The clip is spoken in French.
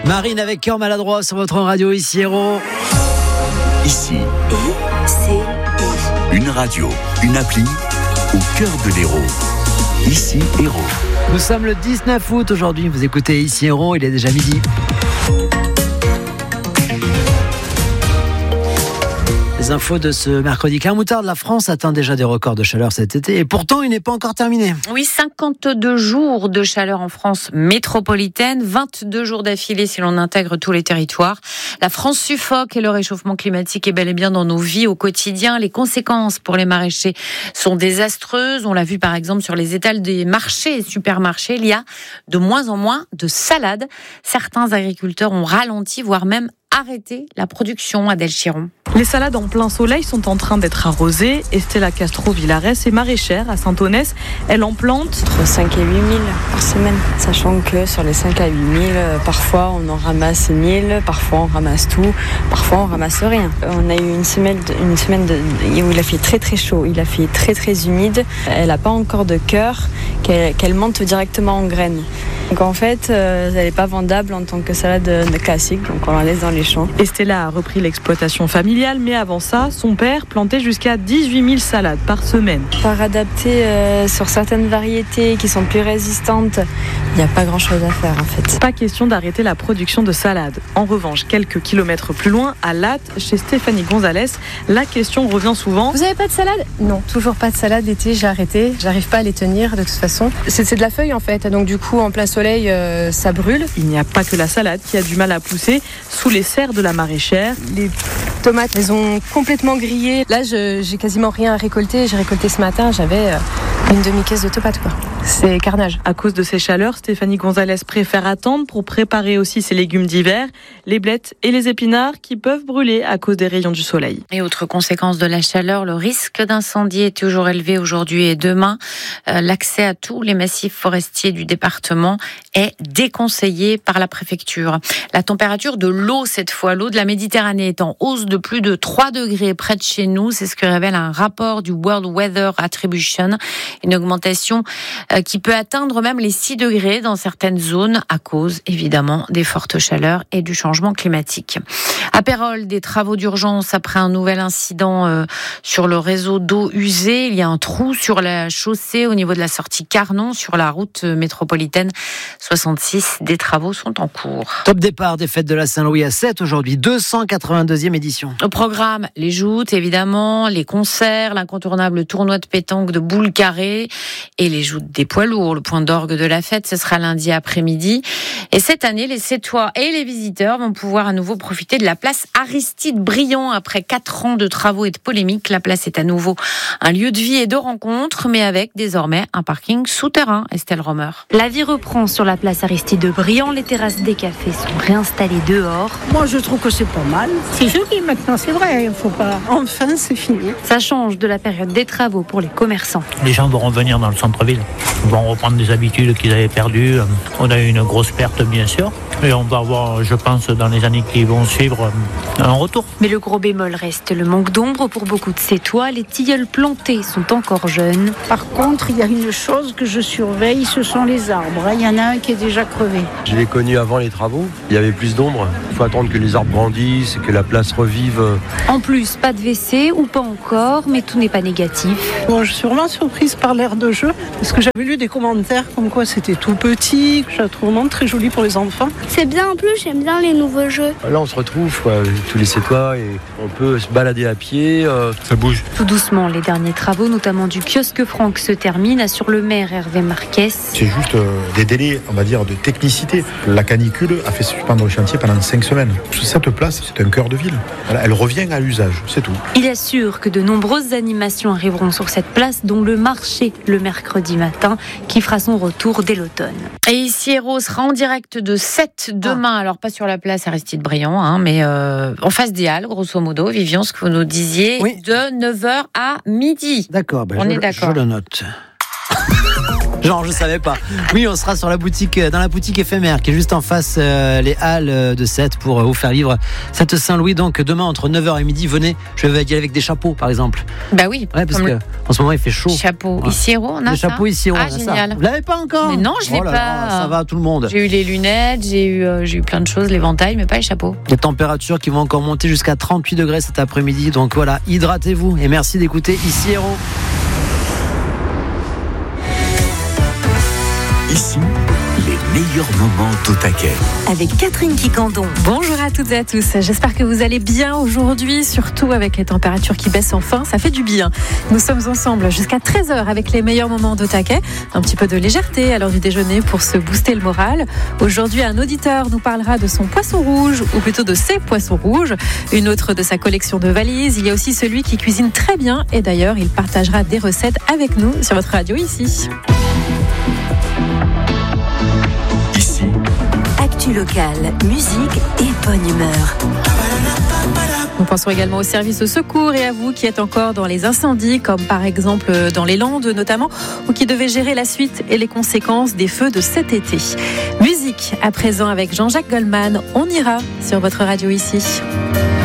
Marine avec Cœur Maladroit sur votre radio, ici Héros. Ici, une radio, une appli au cœur de l'Hérault. Ici Hérault. Nous sommes le 19 août aujourd'hui, vous écoutez ici Hérault, il est déjà midi. Les infos de ce mercredi. Clermont-Auvergne, la France atteint déjà des records de chaleur cet été et pourtant il n'est pas encore terminé. Oui, 52 jours de chaleur en France métropolitaine, 22 jours d'affilée si l'on intègre tous les territoires. La France suffoque et le réchauffement climatique est bel et bien dans nos vies au quotidien. Les conséquences pour les maraîchers sont désastreuses. On l'a vu par exemple sur les étals des marchés et supermarchés. Il y a de moins en moins de salades. Certains agriculteurs ont ralenti, voire même arrêté la production. Adèle Chiron. Les salades en plein soleil sont en train d'être arrosées. Estella Castro-Villares est maraîchère à Saint-Onès. Elle en plante entre 5 et 8 000 par semaine. Sachant que sur les 5 à 8 000, parfois on en ramasse 1 000, parfois on ramasse tout, parfois on ramasse rien. On a eu une semaine où il a fait très très chaud, il a fait très très humide. Elle n'a pas encore de cœur qu'elle monte directement en graines. Donc en fait, elle n'est pas vendable en tant que salade classique, donc on la laisse dans les champs. Estella a repris l'exploitation familiale, mais avant ça, son père plantait jusqu'à 18 000 salades par semaine. Par adapter sur certaines variétés qui sont plus résistantes, il n'y a pas grand-chose à faire en fait. Pas question d'arrêter la production de salades. En revanche, quelques kilomètres plus loin, à Latte, chez Stéphanie Gonzalez, la question revient souvent. Vous n'avez pas de salade ? Non, toujours pas de salade d'été, j'ai arrêté. J'arrive pas à les tenir de toute façon. C'est de la feuille en fait, donc du coup en plein soleil, ça brûle. Il n'y a pas que la salade qui a du mal à pousser sous les serres de la maraîchère. Les tomates, elles ont complètement grillé. Là, j'ai quasiment rien à récolter. J'ai récolté ce matin, j'avais une demi-caisse de tomates, quoi. C'est carnage. À cause de ces chaleurs, Stéphanie Gonzalez préfère attendre pour préparer aussi ses légumes d'hiver, les blettes et les épinards qui peuvent brûler à cause des rayons du soleil. Et autre conséquence de la chaleur, le risque d'incendie est toujours élevé aujourd'hui et demain. L'accès à tous les massifs forestiers du département est déconseillé par la préfecture. La température de l'eau, cette fois, l'eau de la Méditerranée est en hausse de plus de 3 degrés près de chez nous. C'est ce que révèle un rapport du World Weather Attribution. Une augmentation qui peut atteindre même les 6 degrés dans certaines zones à cause, évidemment, des fortes chaleurs et du changement climatique. À Pérols, des travaux d'urgence après un nouvel incident sur le réseau d'eau usée. Il y a un trou sur la chaussée au niveau de la sortie Carnon sur la route métropolitaine 66. Des travaux sont en cours. Top départ des fêtes de la Saint-Louis à 7 aujourd'hui, 282e édition. Au programme, les joutes évidemment, les concerts, l'incontournable tournoi de pétanque de boules carrées et les joutes des poids lourds. Le point d'orgue de la fête, ce sera lundi après-midi. Et cette année, les Sétois et les visiteurs vont pouvoir à nouveau profiter de la place Aristide Briand. Après 4 ans de travaux et de polémiques, la place est à nouveau un lieu de vie et de rencontre, mais avec désormais un parking souterrain. Estelle Romer. La vie reprend sur la place Aristide Briand. Les terrasses des cafés sont réinstallées dehors. Moi, je trouve que c'est pas mal. C'est joli maintenant, c'est vrai. Il faut pas. Enfin, c'est fini. Ça change de la période des travaux pour les commerçants. Les gens vont revenir dans le centre-ville, vont reprendre des habitudes qu'ils avaient perdues. On a eu une grosse perte, bien sûr. Et on va avoir, je pense, dans les années qui vont suivre, un retour. Mais le gros bémol reste le manque d'ombre pour beaucoup de Sétois. Les tilleuls plantés sont encore jeunes. Par contre, il y a une chose que je surveille, ce sont les arbres. Il y en a un qui est déjà crevé. Je l'ai connu avant les travaux. Il y avait plus d'ombre. Il faut attendre que les arbres grandissent et que la place revive. En plus, pas de WC ou pas encore, mais tout n'est pas négatif. Bon, je suis vraiment surprise par l'aire de jeu, parce que j'avais lu des commentaires comme quoi c'était tout petit. Je la trouve vraiment très jolie pour les enfants. C'est bien en plus, j'aime bien les nouveaux jeux. Là, on se retrouve, quoi, tous les Sétois, et on peut se balader à pied. Ça bouge. Tout doucement, les derniers travaux, notamment du kiosque Franck, se terminent, assure le maire Hervé Marquez. C'est juste des délais, on va dire, de technicité. La canicule a fait suspendre le chantier pendant 5 semaines. Cette place, c'est un cœur de ville. Voilà, elle revient à l'usage, c'est tout. Il assure que de nombreuses animations arriveront sur cette place, dont le marché le mercredi matin, qui fera son retour dès l'automne. Et ici, Hérault sera en direct de 7 demain. Alors, pas sur la place Aristide Briand, mais en face des Halles, grosso modo. Vivian, ce que vous nous disiez, oui. De 9h à midi. D'accord, on est d'accord. Je le note. Genre, je savais pas. Oui, on sera dans la boutique éphémère qui est juste en face les Halles de Sète pour vous faire vivre cette Saint-Louis. Donc demain entre 9h et midi, venez. Je vais y aller avec des chapeaux par exemple. Bah oui. Ouais, parce que en ce moment il fait chaud. Chapeau Isiero, on a des ça. chapeaux Isiero, ah, génial. Ça. Vous l'avez pas encore? Mais non, je l'ai pas. Ça va tout le monde. J'ai eu les lunettes, j'ai eu plein de choses, l'éventail, mais pas les chapeaux. Les températures qui vont encore monter jusqu'à 38 degrés cet après-midi. Donc voilà, hydratez-vous et merci d'écouter Isiero. Ici, les meilleurs moments au taquet. Avec Catherine Quicandon. Bonjour à toutes et à tous. J'espère que vous allez bien aujourd'hui, surtout avec les températures qui baissent enfin. Ça fait du bien. Nous sommes ensemble jusqu'à 13h avec les meilleurs moments de taquet. Un petit peu de légèreté à l'heure du déjeuner pour se booster le moral. Aujourd'hui, un auditeur nous parlera de son poisson rouge, ou plutôt de ses poissons rouges. Une autre de sa collection de valises. Il y a aussi celui qui cuisine très bien. Et d'ailleurs, il partagera des recettes avec nous sur votre radio ici. Actu locale, musique et bonne humeur. Nous pensons également au service de secours et à vous qui êtes encore dans les incendies, comme par exemple dans les Landes notamment, ou qui devez gérer la suite et les conséquences des feux de cet été. Musique à présent avec Jean-Jacques Goldman. On ira sur votre radio ici.